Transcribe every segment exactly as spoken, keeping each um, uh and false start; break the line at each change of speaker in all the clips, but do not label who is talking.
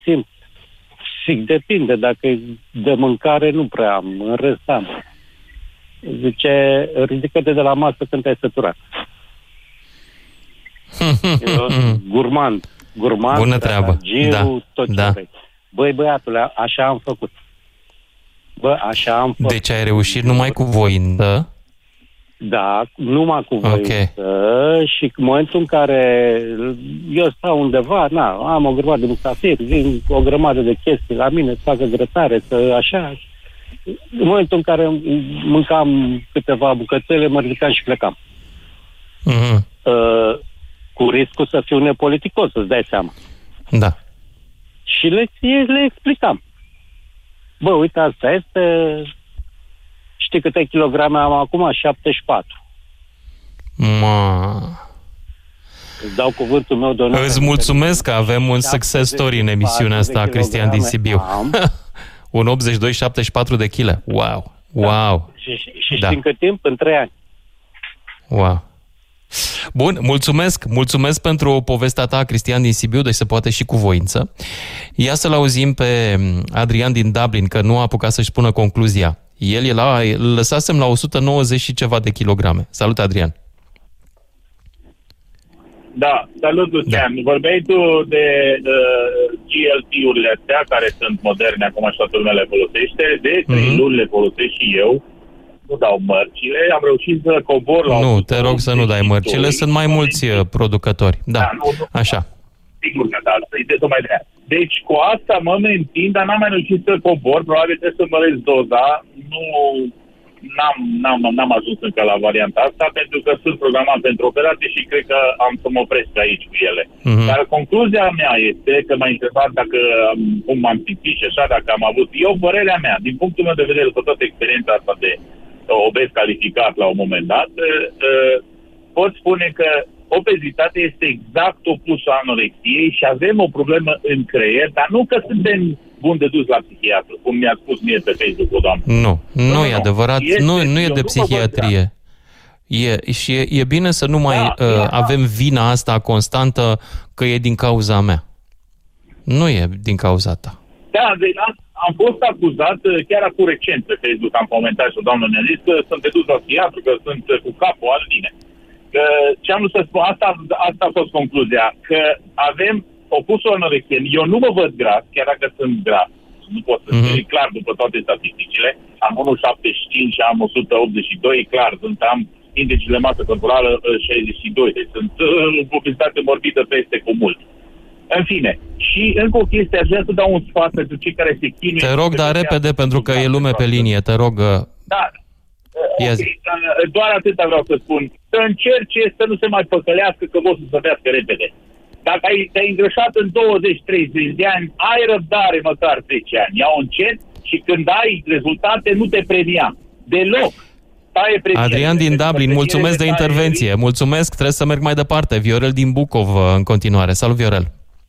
simt. Și depinde, dacă de mâncare nu prea am, în rest am. Zice, ridică-te de la masă când te-ai săturat. Eu, gurmand, gurmand,
bună treabă.
Giu,
da,
tot
da.
ce vrei. Băi, băiatule, așa am făcut. Bă, așa am făcut.
Deci ai reușit numai cu voință?
Da, numai cu voință. Okay. Și în momentul în care eu stau undeva, na, am o grămadă de musafiri, vin o grămadă de chestii la mine, să facă grătare, să așa. În momentul în care mâncam câteva bucățele, mă ridicam și plecam.
Mm-hmm.
Uh, cu riscul să fiu nepoliticos, îți dai seama.
Da.
Și le, le explicam. Bă, uite, asta este... Știi câte kilograme am acum? șaptezeci și patru.
Ma.
Îți dau cuvântul meu de onoare.
Îți mulțumesc că avem un success story în emisiunea asta, Cristian din Sibiu. Un optzeci și doi șaptezeci și patru de kg. Wow. Wow.
Da. Și, și, și da. Știi în cât timp? În trei ani.
Wow. Bun, mulțumesc, mulțumesc pentru povestea ta, Cristian din Sibiu, deci se poate și cu voință. Ia să-l auzim pe Adrian din Dublin, că nu a apucat să-și spună concluzia. El e la, îl lăsasem la o sută nouăzeci și ceva de kilograme. Salut, Adrian!
Da, salut, Lucian. Da. Vorbeai tu de uh, G L T-urile astea, care sunt moderne, acum și toată lumea le folosește. De trei mm-hmm. luni le folosesc și eu. Nu dau mărcile, am reușit să cobor la...
Nu, te rog să nu dai mărcile, sunt mai mulți producători. Da, da nu, nu, așa.
Sigur că da, de tocmai de aia. Deci cu asta mă mențin, dar n-am mai reușit să cobor, probabil trebuie să măresc doza. Nu, n-am, n-am, n-am ajuns încă la varianta asta, pentru că sunt programat pentru operație și cred că am să mă opresc aici cu ele. Mm-hmm. Dar concluzia mea este că m-a întrebat dacă, cum m-am simțit și așa, dacă am avut... Eu, părerea mea, din punctul meu de vedere, cu toată experiența asta de obez calificat la un moment dat, pot spune că obezitatea este exact opusul anorexiei și avem o problemă în creier, dar nu că suntem buni de dus la psihiatru, cum mi-a spus mie pe Facebook o doamnă.
Nu, nu, nu e adevărat, este, nu, nu e de psihiatrie. E, și e, e bine să nu mai da, uh, avem vina asta constantă că e din cauza mea. Nu e din cauza ta.
Da, deci am fost acuzat, chiar acum recent pe Facebook, am comentat și o doamnă mi-a zis că sunt dedus la psihiatru, că sunt cu capul al mine. Că ce am vrut să spun, asta, asta a fost concluzia, că avem opusul anorexien. Eu nu mă văd gras, chiar dacă sunt gras. Nu pot să mm-hmm. spun, clar după toate statisticile. Am unu virgulă șaptezeci și cinci și am o sută optzeci și doi, clar, sunt, am indicele masă corporală șaizeci și doi, deci sunt uh, obezitate morbidă peste cu mult. În fine, și încă o chestie, aș vrea să dau un sfat pentru cei care se chinuie.
Te rog, dar repede, pentru că e lume pe linie, te rog.
Da, okay. Doar atâta vreau să spun. Să încerce să nu se mai păcălească că vor să se vească repede. Dacă ai, te-ai îngrășat în douăzeci treizeci de ani, ai răbdare măcar zece ani. Ia-o încet și când ai rezultate, nu te premia. Deloc.
Adrian din Dublin, mulțumesc de intervenție. Mulțumesc, trebuie să merg mai departe. Viorel din Bucov în continuare. Salut, Viorel.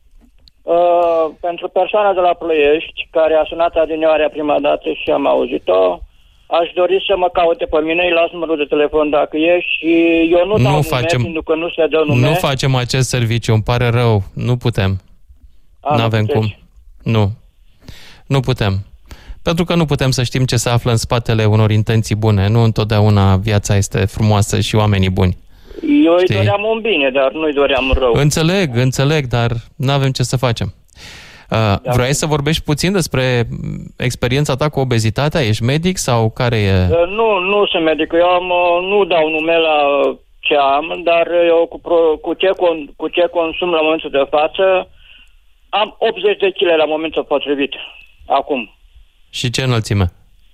Uh, pentru persoana de la Ploiești, care a sunat adinioarea prima dată și am auzit-o, aș dori să mă caute pe mine, îi las numărul de telefon dacă e și eu nu, nu dau
facem,
nume, pentru că nu se dă nume.
Nu facem acest serviciu, îmi pare rău, nu putem. Nu avem cum. Nu. Nu putem. Pentru că nu putem să știm ce se află în spatele unor intenții bune. Nu întotdeauna viața este frumoasă și oamenii buni.
Eu îi doream un bine, dar nu-i doream un rău.
Înțeleg, înțeleg, dar nu avem ce să facem. Uh, da. Vrei să vorbești puțin despre experiența ta cu obezitatea? Ești medic sau care e?
Uh, nu, nu sunt medic. Eu am, uh, nu dau nume la ce am, dar eu cu, pro, cu, ce, con, cu ce consum la momentul de față am optzeci de kilograme la momentul potrivit. Acum.
Și ce înălțime?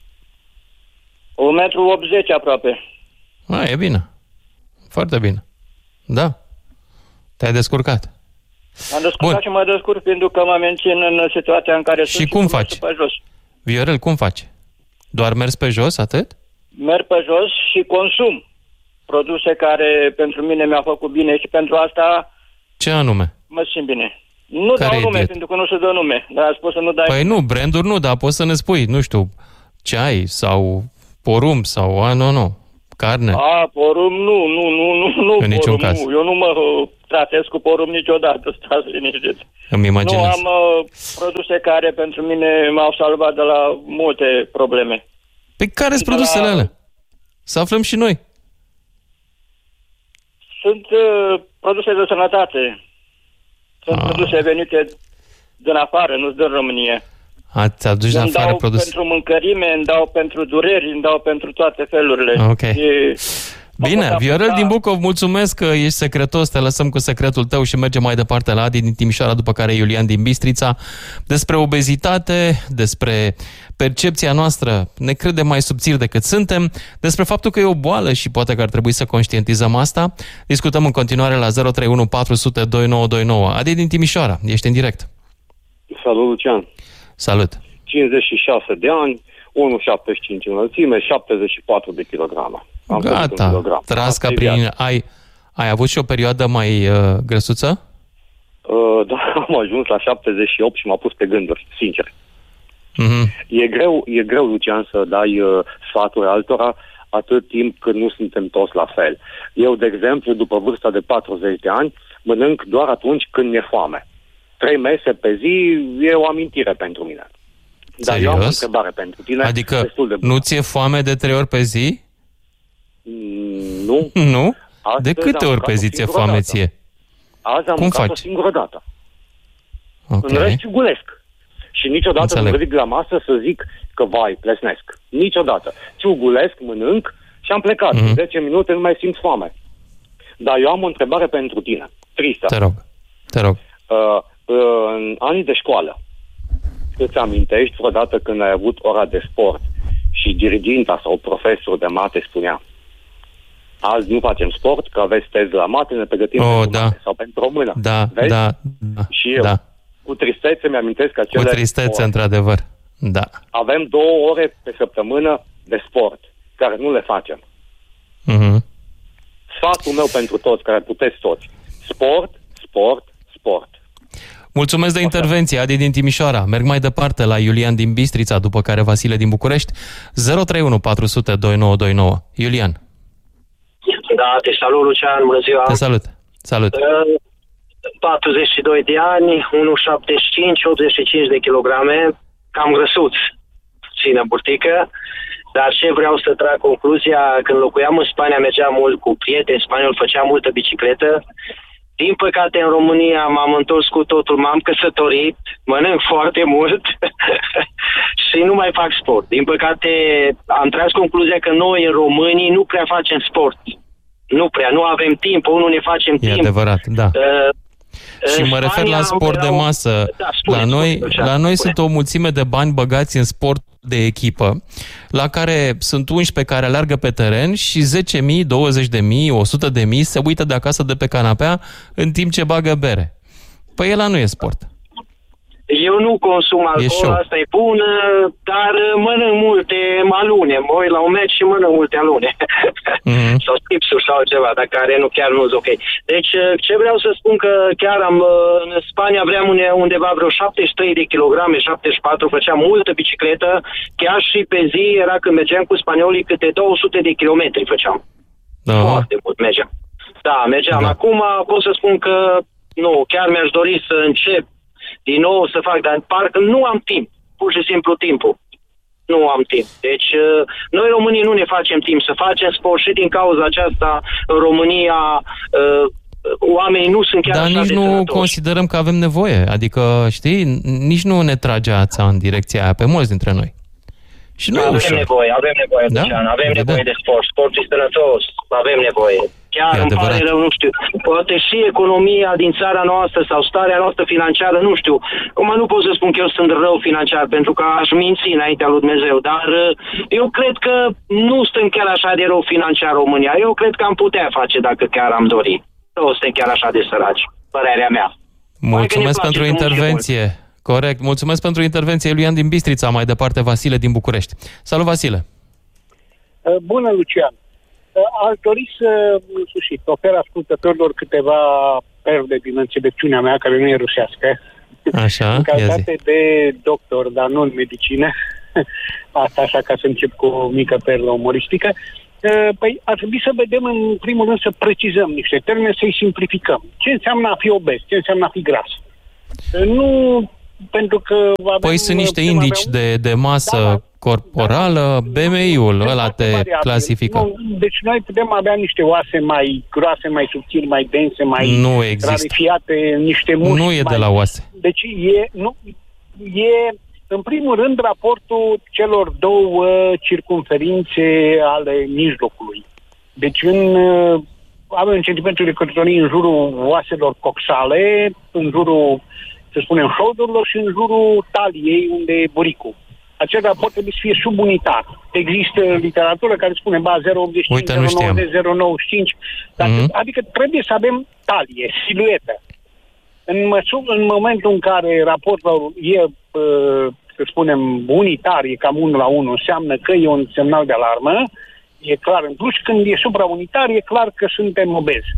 un metru optzeci aproape.
A, e bine. Foarte bine. Da. Te-ai descurcat.
Am descurcat Bun. Și mă descurc pentru că mă mențin în situația în care
și
sunt.
Și cum faci?
Pe jos.
Viorel, cum faci? Doar mergi pe jos, atât?
Merg pe jos și consum produse care pentru mine mi-au făcut bine și pentru asta...
Ce anume?
Mă simt bine. Nu care dau nume, diet? Pentru că nu se dă nume. Dar a spus să nu dai...
Păi nu, branduri nu, dar poți să ne spui, nu știu, ceai sau porumb sau... A, nu, nu. Carne?
A, porumb nu, nu, nu, nu, nu.
În niciun caz.
Nu. Eu nu mă tratez cu porumb niciodată, stați liniștiți.
Îmi imaginez.
Nu am uh, produse care pentru mine m-au salvat de la multe probleme.
Pe care sunt produsele la... alea? Să aflăm și noi.
Sunt uh, produse de sănătate. Sunt ah. produse venite din afară, nu din România.
Ați adus din afară produse?
Îmi dau pentru mâncărime, îmi dau pentru dureri, îmi dau pentru toate felurile.
Ok. E... Bine, Viorel din Bucov, mulțumesc că ești secretos, te lăsăm cu secretul tău și mergem mai departe la Adi din Timișoara, după care Iulian din Bistrița. Despre obezitate, despre percepția noastră, ne credem mai subțiri decât suntem, despre faptul că e o boală și poate că ar trebui să conștientizăm asta. Discutăm în continuare la zero trei unu patru zero zero doi nouă doi nouă. Adi din Timișoara, ești în direct.
Salut, Lucian.
Salut.
cincizeci și șase de ani, unu virgulă șaptezeci și cinci înălțime, șaptezeci și patru de kilograme. Am
Gata, trasca prin... Ai, ai avut și o perioadă mai uh, grăsuță?
Uh, da, am ajuns la șaptezeci și opt și m-a pus pe gânduri, sincer. Mm-hmm. E greu, e greu, Lucian, să dai uh, sfaturi altora atât timp cât nu suntem toți la fel. Eu, de exemplu, după vârsta de patruzeci de ani, mănânc doar atunci când mi-e foame. Trei mese pe zi e o amintire pentru mine. Dar
Serios?
eu am o întrebare pentru tine.
Adică de nu ți-e foame de trei ori pe zi?
Nu.
Nu? Astăzi de câte ori pe zi ți-e foame ție?
Azi am
Cum
mâncat
faci?
o singură dată.
Okay.
În rest ciugulesc. Și niciodată
Înțeleg.
nu ridic la masă să zic că vai, plesnesc. Niciodată. Ciugulesc, mănânc și am plecat. Mm-hmm. În zece minute nu mai simt foame. Dar eu am o întrebare pentru tine. Tristă.
Te rog. Te rog.
Uh, uh, în anii de școală, îți amintești vreodată când ai avut ora de sport și diriginta sau profesorul de mate spunea: azi nu facem sport, că aveți test la mate, ne pregătim
oh,
pentru
da.
mate sau pentru română.
Da,
Vezi?
da, da.
Și eu,
da.
cu tristețe, mi-amintesc că acele
Cu tristețe,
ore.
într-adevăr. Da.
Avem două ore pe săptămână de sport, care nu le facem.
Mm-hmm.
Sfatul meu pentru toți, care puteți toți: sport, sport, sport.
Mulțumesc de intervenție, Adi din Timișoara. Merg mai departe la Iulian din Bistrița, după care Vasile din București. zero trei unu patru zero zero doi nouă doi nouă. Iulian.
Da, te salut, Lucian, bună ziua.
Te salut. Salut.
patruzeci și doi de ani, unu virgulă șaptezeci și cinci, optzeci și cinci de kilograme, cam grăsuț, țină burtică. Dar ce vreau să trag concluzia, când locuiam în Spania, mergeam mult cu prieteni spanioli, făceam multă bicicletă. Din păcate, în România m-am întors cu totul, m-am căsătorit, mănânc foarte mult și nu mai fac sport. Din păcate, am tras concluzia că noi, în românii, nu prea facem sport. Nu prea, nu avem timp, unul ne facem
e
timp.
E adevărat, da. Uh,
Spania,
și mă refer la sport de masă.
Da, spune,
la noi,
spune,
la noi
spune.
sunt o mulțime de bani băgați în sport de echipă, la care sunt unsprezece care alergă pe teren și zece mii, douăzeci de mii, o sută de mii se uită de acasă de pe canapea în timp ce bagă bere. Păi ăla nu e sport.
Eu nu consum alcool, asta e bună, dar mănânc multe alune. Mă uit la un meci și mănânc multe alune. Mm-hmm. Sau chipsuri sau ceva, dar care nu chiar nu-s ok. Deci, ce vreau să spun că chiar am, în Spania aveam undeva vreo șaptezeci și trei de kilograme, șaptezeci și patru, făceam multă bicicletă, chiar și pe zi era când mergeam cu spaniolii câte două sute de kilometri făceam. Da. Foarte mult mergeam. Da, mergeam. Da. Acum pot să spun că nu, chiar mi-aș dori să încep din nou să fac, dar parcă nu am timp. Pur și simplu timpul. Nu am timp. Deci, noi românii nu ne facem timp să facem sport și din cauza aceasta, în România, oamenii nu sunt chiar
Dar
așa de
nici nu
sănătoși.
considerăm că avem nevoie. Adică, știi, nici nu ne trage ața în direcția aia pe mulți dintre noi. Și nu
avem
e ușor.
nevoie, avem nevoie,
Da?
Lucian, avem
Evident.
nevoie de sport. Sportul e sănătos, avem nevoie. Chiar
E
îmi
adevărat.
pare rău, nu știu. Poate și economia din țara noastră sau starea noastră financiară, nu știu. Acum nu pot să spun că eu sunt rău financiar, pentru că aș minți înaintea lui Dumnezeu, dar eu cred că nu suntem chiar așa de rău financiar România. Eu cred că am putea face dacă chiar am dori. Nu suntem chiar așa de săraci, părerea mea.
Mulțumesc pentru intervenție. Corect. Mulțumesc pentru intervenție, Iulian din Bistrița, mai departe Vasile din București. Salut, Vasile!
Bună, Lucian! Aș dori să, în sfârșit, ofer ascultătorilor câteva perle din înțelepciunea mea, care nu e rusească.
Așa,
în calitate de doctor, dar nu în medicină. Asta așa ca să încep cu o mică perlă umoristică. Păi ar trebui să vedem în primul rând să precizăm niște termeni, să-i simplificăm. Ce înseamnă a fi obez? Ce înseamnă a fi gras? Nu pentru că avem...
Păi sunt niște indici avea... de, de masă da, corporală, da, B M I-ul ăla te variabil. clasifică.
Nu, deci noi putem avea niște oase mai groase, mai subțiri, mai dense, mai
nu
rarifiate, niște mușchi.
Nu e
mai...
de la oase.
Deci e, nu, e în primul rând raportul celor două circumferințe ale mijlocului. Deci în, avem centimetri de cătătorie în jurul oaselor coxale, în jurul, să spunem, șoldurilor și în jurul taliei, unde e buricul. Acel raport trebuie să fie subunitar. Există literatură care spune, ba, zero virgulă optzeci și cinci, zero virgulă nouăzeci, zero virgulă nouăzeci și cinci, mm-hmm. adică trebuie să avem talie, siluetă. În, măsur, în momentul în care raportul e, să spunem, unitar, e cam unu la unu, înseamnă că e un semnal de alarmă, e clar. În plus, când e supraunitar, e clar că suntem obezi.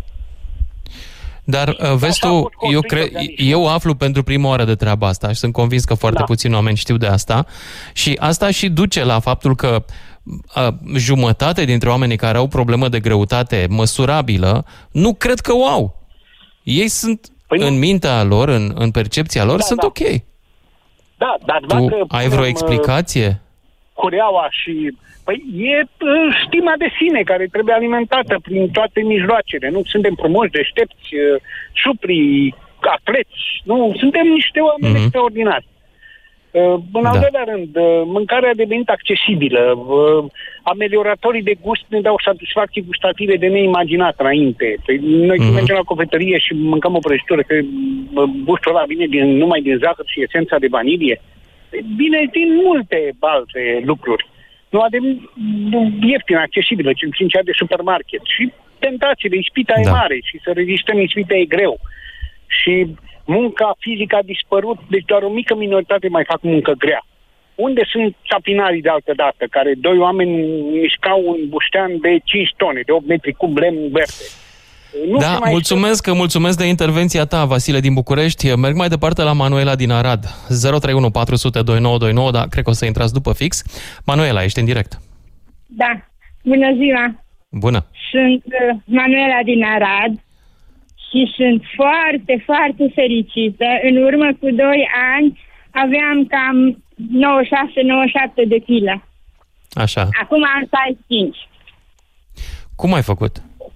Dar, vezi tu, eu, cre- eu aflu pentru prima oară de treaba asta și sunt convins că foarte da. puțini oameni știu de asta și asta și duce la faptul că a, jumătate dintre oamenii care au problemă de greutate măsurabilă nu cred că o au. Ei sunt, păi în mintea lor, în, în percepția lor, da, sunt
da.
ok.
Da, dar
tu
dacă
ai vreo explicație?
Cureaua și... Păi e stima de sine care trebuie alimentată prin toate mijloacele. Nu suntem frumoși, deștepți, supri, atleți. Nu, suntem niște oameni mm-hmm. extraordinari. În al da. doilea rând, mâncarea a devenit accesibilă. Amelioratorii de gust ne dau satisfacții gustative de neimaginat înainte. Păi noi când mm-hmm. mergem la cofetărie și mâncăm o prăjitură, că gustul ăla vine din, numai din zahăr și esența de vanilie, bine din multe alte lucruri. Nu avem ieftin, accesibilă, cel puțin cea de supermarket. Și tentațiile, ispita da. e mare și să rezistăm ispita e greu. Și munca fizică a dispărut, deci doar o mică minoritate mai fac muncă grea. Unde sunt țapinarii de altă dată, care doi oameni mișcau un buștean de cinci tone, de opt metri cub lemn verde? Nu
da, mulțumesc, știu. mulțumesc de intervenția ta, Vasile din București. Merg mai departe la Manuela din Arad. zero trei unu patru zero zero doi nouă doi nouă, dar cred că o să intrați după fix. Manuela, ești în direct.
Da, bună ziua.
Bună.
Sunt uh, Manuela din Arad și sunt foarte, foarte fericită. În urmă cu doi ani aveam cam nouăzeci și șase nouăzeci și șapte de kg.
Așa.
Acum am șaizeci și cinci.
Cum ai făcut?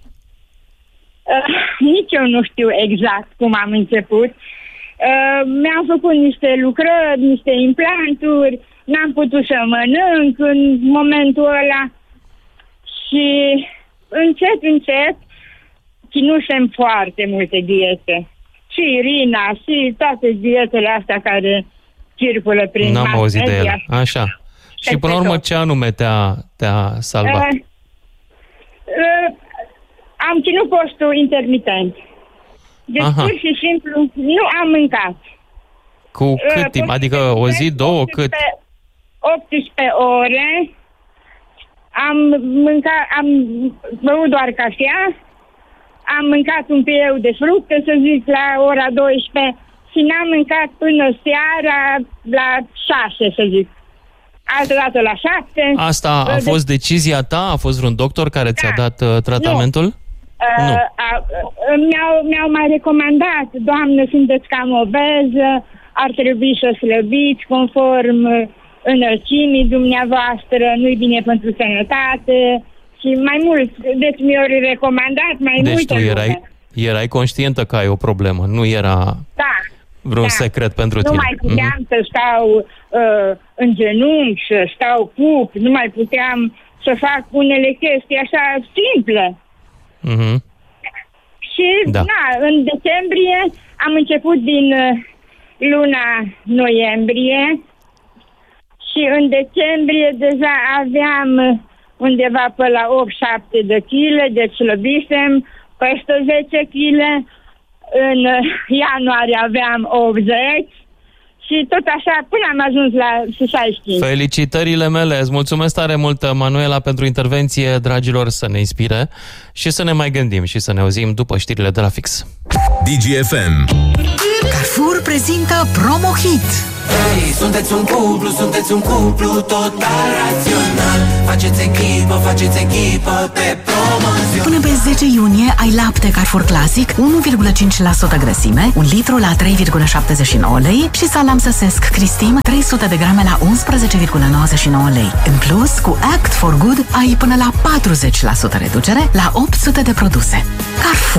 Uh, nici eu nu știu exact cum am început. Uh, mi-am făcut niște lucrări, niște implanturi, n-am putut să mănânc în momentul ăla și încet, încet ținusem foarte multe diete. Și Irina, și toate dietele astea care circulă prin
N-am auzit de ele. Așa. Și până la urmă ce anume te-a, te-a salvat? Uh,
uh, Am ținut postul intermitent. Deci, Aha. pur și simplu, nu am mâncat.
Cu cât uh, timp? Adică o zi, două, cât?
optsprezece ore. Am mâncat, am băut doar cafea, am mâncat un pieu de fructe, să zic, la ora douăsprezece și n-am mâncat până seara la șase, să zic. Altă dată la șapte.
Asta a de... fost decizia ta? A fost vreun doctor care da. ți-a dat uh, tratamentul?
Nu. Uh, uh, mi-au, mi-au mai recomandat, doamnă, sunteți cam obeză, ar trebui să slăbiți conform înălțimii dumneavoastră, nu-i bine pentru sănătate și mai mult. Deci mi-au recomandat mai
deci
multe.
Deci tu erai, erai conștientă că ai o problemă, nu era
da,
vreun
da.
secret pentru
nu
tine.
Nu mai puteam mm-hmm. să stau uh, în genunchi, să stau pup, nu mai puteam să fac unele chestii așa simple.
Mm-hmm.
Și, da. na, în decembrie am început din uh, luna noiembrie și în decembrie deja aveam undeva pe la opt șapte de kg, deci slăbisem peste zece kg. În uh, ianuarie aveam optzeci și tot așa până am ajuns la șaizeci și cinci.
Felicitările mele! Îți mulțumesc tare mult, Manuela, pentru intervenție, dragilor, să ne inspire și să ne mai gândim și să ne auzim după știrile de la Fix.
D G F M.
Carrefour prezintă Promo Hit.
sunteți un cuplu, sunteți un cuplu total rațional. Faceți echipă, faceți echipă pe promoțion.
Până pe zece iunie ai lapte Carrefour Classic unu virgulă cinci la sută grăsime, un litru la trei virgulă șaptezeci și nouă lei și salam săsesc Cristim trei sute de grame la unsprezece virgulă nouăzeci și nouă lei. În plus, cu Act for Good ai până la patruzeci la sută reducere la opt sute de produse. Carrefour.